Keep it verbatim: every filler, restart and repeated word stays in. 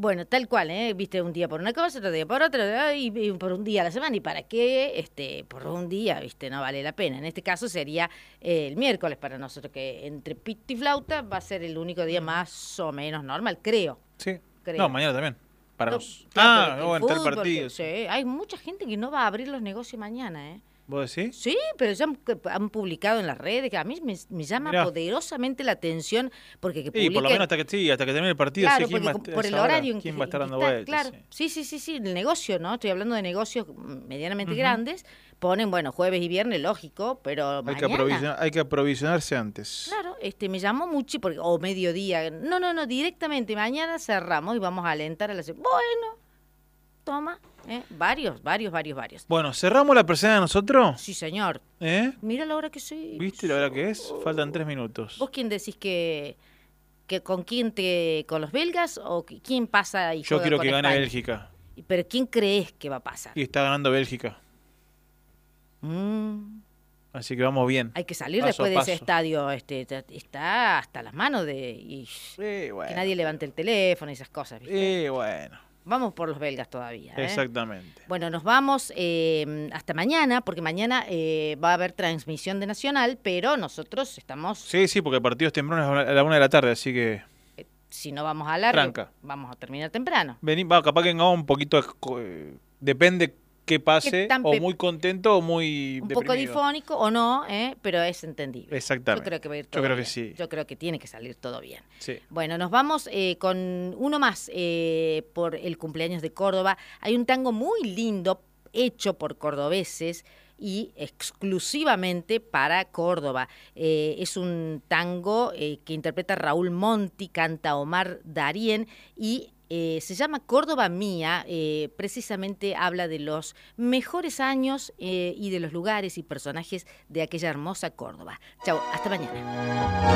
Bueno, tal cual, ¿eh? Viste, un día por una cosa, otro día por otra, y, y por un día a la semana. ¿Y para qué? Este, por un día, viste, no vale la pena. En este caso sería eh, el miércoles para nosotros, que entre pito y flauta va a ser el único día más o menos normal, creo. Sí. creo. No, mañana también. Para No, nos... claro, Ah, pero que el bueno, está el fútbol, partido. que- sí, hay mucha gente que no va a abrir los negocios mañana, ¿eh? ¿Vos decís? Sí, pero ya han, han publicado en las redes, que a mí me, me llama Mirá. poderosamente la atención, porque que Y por lo publiquen- menos hasta que sí, hasta que termine el partido, Claro, sí, ¿quién porque va a con- estar- por a el esa hora? horario en ¿Quién que, va a estar que dando está, vueltas? claro, Sí. sí, sí, sí, sí, el negocio, ¿no? Estoy hablando de negocios medianamente Ujú. grandes, ponen, bueno, jueves y viernes, lógico, pero Hay que, mañana, aprovisionar, hay que aprovisionarse antes. claro, este, me llamó mucho, porque, o mediodía, no, no, no, directamente, mañana cerramos y vamos a alentar a la... se- Bueno, toma, ¿eh? Varios, varios, varios, varios. Bueno, ¿cerramos la presea de nosotros? Sí, señor, ¿Eh? mira la hora que soy. ¿Viste la hora que es? Faltan tres minutos. ¿Vos quién decís que, que con quién te, con los belgas o qui- quién pasa y Yo juega quiero con que gane España? Bélgica. Pero ¿quién crees que va a pasar? Y está ganando Bélgica. Mm, Así que vamos bien. hay que salir Paso a después de ese paso. estadio, este, ta- está hasta las manos de y, Eh, bueno. que nadie levante el teléfono y esas cosas, ¿viste? Eh, bueno. Vamos por los belgas todavía. ¿eh? Exactamente. Bueno, nos vamos eh, hasta mañana, porque mañana eh, va a haber transmisión de Nacional, pero nosotros estamos, Sí, sí, porque el partido es temprano a la una de la tarde, así que eh, si no vamos a largo, Tranca. vamos a terminar temprano. vení, va, capaz que vengamos un poquito, eh, depende qué pase, Qué tan o pe- muy contento o muy Un poco deprimido. difónico o no, ¿eh? Pero es entendible. Exactamente. Yo creo que va a ir Yo todo creo que bien. sí. Yo creo que tiene que salir todo bien. Sí. Bueno, nos vamos eh, con uno más eh, por el cumpleaños de Córdoba. Hay un tango muy lindo hecho por cordobeses y exclusivamente para Córdoba. Eh, es un tango eh, que interpreta Raúl Monti, canta Omar Darien y eh, se llama Córdoba Mía. Eh, precisamente habla de los mejores años eh, y de los lugares y personajes de aquella hermosa Córdoba. Chau, hasta mañana.